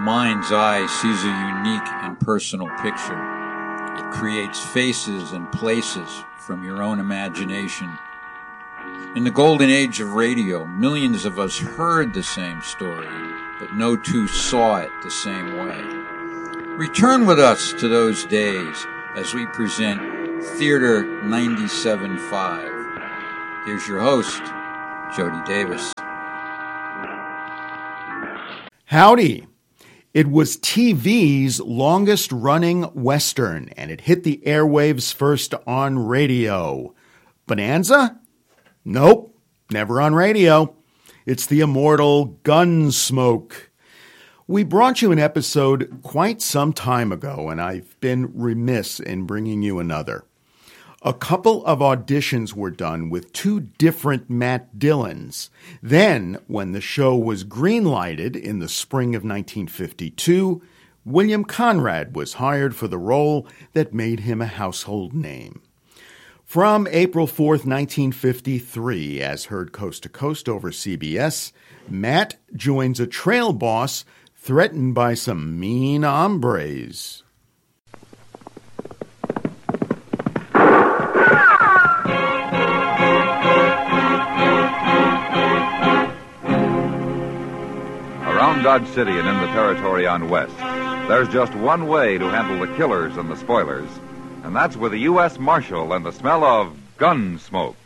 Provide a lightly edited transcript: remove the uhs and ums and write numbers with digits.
mind's eye sees a unique and personal picture. It creates faces and places from your own imagination. In the golden age of radio, millions of us heard the same story, but no two saw it the same way. Return with us to those days as we present Theater 97.5. Here's your host, Jody Davis. Howdy. It was TV's longest-running Western, and it hit the airwaves first on radio. Bonanza? Nope, never on radio. It's the immortal Gunsmoke. We brought you an episode quite some time ago, and I've been remiss in bringing you another. A couple of auditions were done with two different Matt Dillons. Then, when the show was green-lighted in the spring of 1952, William Conrad was hired for the role that made him a household name. From April 4th, 1953, as heard coast to coast over CBS, Matt joins a trail boss threatened by some mean hombres. Around Dodge City and in the territory on West, there's just one way to handle the killers and the spoilers, and that's with a U.S. Marshal and the smell of gun smoke.